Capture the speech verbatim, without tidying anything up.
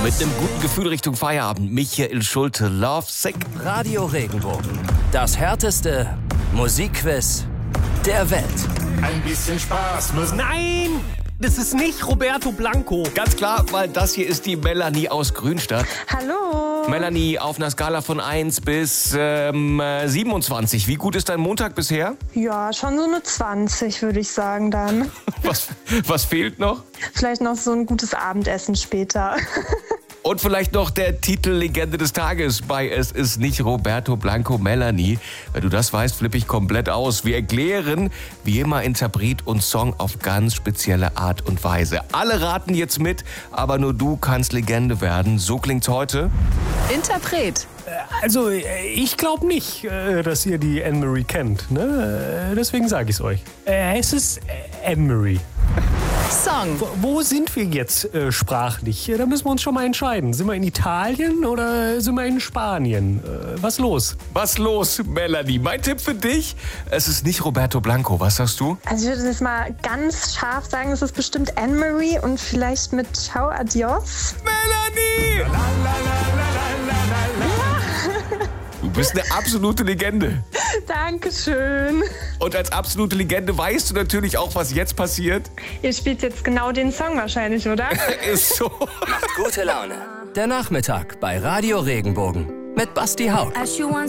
mit einem guten Gefühl Richtung Feierabend. Michael Schulte, Love Sick. Radio Regenbogen. Das härteste Musikquiz der Welt. Ein bisschen Spaß muss. Nein, das ist nicht Roberto Blanco. Ganz klar, weil das hier ist die Melanie aus Grünstadt. Hallo. Melanie, auf einer Skala von eins bis ähm, siebenundzwanzig. Wie gut ist dein Montag bisher? Ja, schon so eine zwanzig, würde ich sagen dann. Was, was fehlt noch? Vielleicht noch so ein gutes Abendessen später. Und vielleicht noch der Titel Legende des Tages bei Es ist nicht Roberto Blanco, Melanie. Wenn du das weißt, flippe ich komplett aus. Wir erklären, wie immer, Interpret und Song auf ganz spezielle Art und Weise. Alle raten jetzt mit, aber nur du kannst Legende werden. So klingt's heute. Interpret. Also, ich glaube nicht, dass ihr die Anne-Marie kennt. Ne? Deswegen sage ich es euch. Es ist Anne-Marie. Song. Wo, wo sind wir jetzt äh, sprachlich? Da müssen wir uns schon mal entscheiden. Sind wir in Italien oder sind wir in Spanien? Äh, was los? Was los, Melanie? Mein Tipp für dich, es ist nicht Roberto Blanco. Was sagst du? Also ich würde jetzt mal ganz scharf sagen, es ist bestimmt Anne-Marie und vielleicht mit Ciao, Adios. Melanie! Du bist eine absolute Legende. Dankeschön. Und als absolute Legende weißt du natürlich auch, was jetzt passiert. Ihr spielt jetzt genau den Song wahrscheinlich, oder? Ist so. Macht gute Laune. Der Nachmittag bei Radio Regenbogen mit Basti Haug.